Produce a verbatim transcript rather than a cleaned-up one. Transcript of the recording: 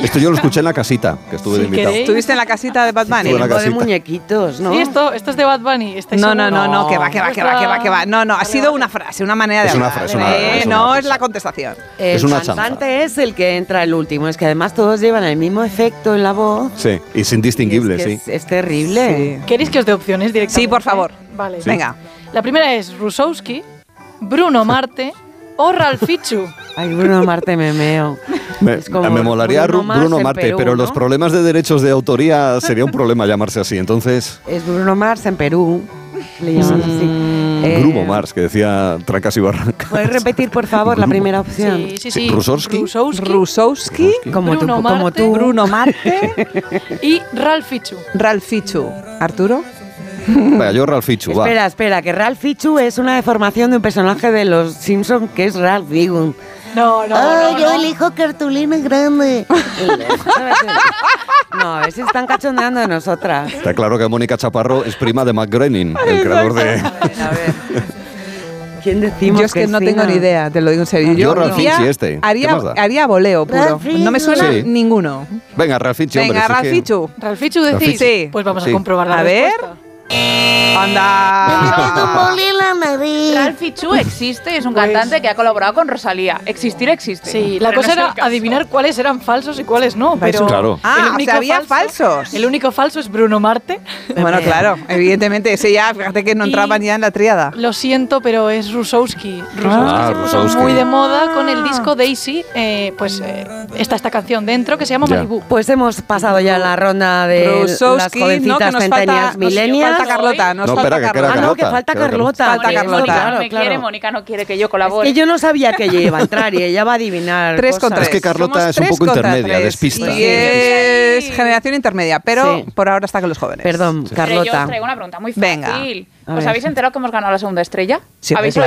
Esto yo lo escuché en la casita, que estuve de invitado. ¿Estuviste en la casita de Bad Bunny? Estuve en la de muñequitos, ¿no? Sí, esto, esto es de Bad Bunny. No, no, no, no, que va, que va, que va, que va, que va. No, no, ha sido una frase, una manera de Es una hablar. frase, una- Eh, es una no frase. es la contestación. El Es una chanza. cantante es el que entra el último. Es que además todos llevan el mismo efecto en la voz. Sí, y es indistinguible, Y es que sí. Es, es terrible. ¿Queréis que os dé opciones directamente? Sí, por favor. Vale. Sí. Venga. La primera es Rusowski, Bruno Marte o Ralfichu. Ay, Bruno Marte me meo. Me, Es como me molaría Bruno Ru- Mars Bruno en Marte, Perú, pero ¿no? los problemas de derechos de autoría sería un problema llamarse así. Entonces, Es Bruno Mars en Perú. Le llaman así. Eh, Grumo Mars, que decía Trancas y Barrancas. ¿Puedes repetir, por favor, la Grumo. primera opción? Sí, sí, Sí, sí. Rusowski. Rusowski Rusowski, Como tú, Bruno como Marte. tú. Bruno Marte, y Ralfichu. Ralph Fichu. ¿Arturo? Vaya, yo Ralfichu, va. Espera, espera, que Ralph Fichu es una deformación de un personaje de los Simpsons que es Ralph Wiggum. No, no, Ah, no, yo no. elijo cartulina grande. No, a ver si están cachondeando de nosotras. Está claro que Mónica Chaparro es prima de Matt Groening, el creador de... A ver. ¿Quién decimos Yo es que no Cristina? tengo ni idea, te lo digo en serio. Yo, Ralph haría- Fichu este, ¿qué Haría, más da? haría voleo puro. Ralph No me suena Sí. ninguno. Venga, Ralfichu, hombre. Venga, si es Ralph que- Fichu. ¿Ralfichu decís? Ralfichu. Sí. Pues vamos Sí. a comprobar la A ver. respuesta. Anda. Ralfichu existe, es un cantante que ha colaborado con Rosalía. Existir existe. Sí, la Pero cosa no es era el caso. adivinar cuáles eran falsos y cuáles no, pero Claro. Ah, el o único sea, había falso- falsos. El único falso es Bruno Marte. Bueno, claro, evidentemente, ese ya, fíjate que no Y- entraban ya en la tríada. Lo siento, pero es Rusowski. Rusowski Ah, se puso Rusowski. muy de moda con el disco Daisy. Eh, pues eh, está esta canción dentro que se llama Ya. Malibu. Pues hemos pasado ya la ronda de Rusowski, las no, que jovencitas nos centennials, falta, nos millennials. falta Carlota, nos No, falta espera, que Carlota. Ah, no, que Carlota, falta queda Carlota. Falta que- Carlota. Mónica Claro, no me claro. quiere, Mónica no quiere que yo Es colabore. que yo no sabía que ella iba a entrar y ella va a adivinar Tres cosas. contra tres. Es que Carlota Somos es un tres poco contra intermedia, tres. despista. Y Sí. es generación intermedia, pero Sí. por ahora está con los jóvenes. Perdón, Pero yo Carlota. os traigo una pregunta muy Venga. fácil. A ¿Os ver. habéis enterado que hemos ganado la segunda estrella? Sí, ¿Habéis claro.